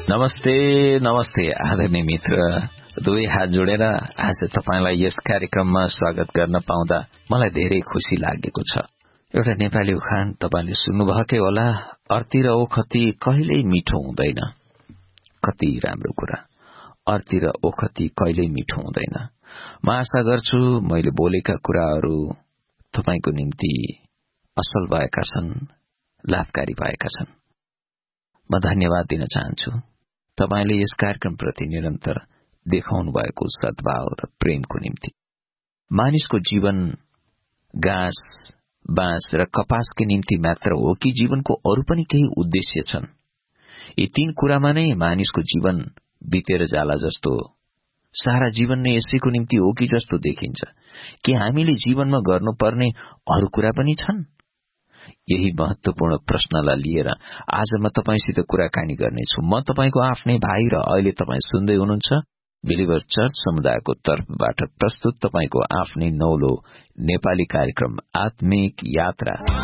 नमस्ते नमस्ते आदरणीय मित्र, दुवै हात जोडेर आज तपाईलाई यस कार्यक्रममा स्वागत गर्न पाउँदा मलाई धेरै खुशी लागेको छ। एउटा नेपाली उखान तपाईले सुन्नुभएकै होला, अर्ती र ओखती कहिल्यै मिठो हुँदैन। कति राम्रो कुरा, अर्ती र ओखती कहिल्यै मिठो हुँदैन। म आशा गर्छु मैले बोलेका कुराहरू तपाईको निम्ति असल भएका छन्, लाभकारी भएका छन्। म धन्यवाद दिन चाहन्छु तपाईले यस कार्यक्रमप्रति निरन्तर देखाउनु भएको सद्भाव र प्रेमको निम्ति। मानिसको जीवन घाँस, बाँस र कपासको निम्ति मात्र हो कि जीवनको अरू पनि केही उद्देश्य छन्? यी तीन कुरामा नै मानिसको जीवन बितेर जाला जस्तो, सारा जीवन नै यसैको निम्ति हो कि जस्तो देखिन्छ। के हामीले जीवनमा गर्नुपर्ने अरू कुरा पनि छन्? यही महत्वपूर्ण प्रश्नलाई लिएर आज म तपाईसित कुराकानी गर्नेछु। म तपाईको आफ्नै भाइ र अहिले तपाई सुन्दै हुनुहुन्छ बिलिभर चर्च समुदायको तर्फबाट प्रस्तुत तपाईको आफ्नै नौलो नेपाली कार्यक्रम आत्मिक यात्रा।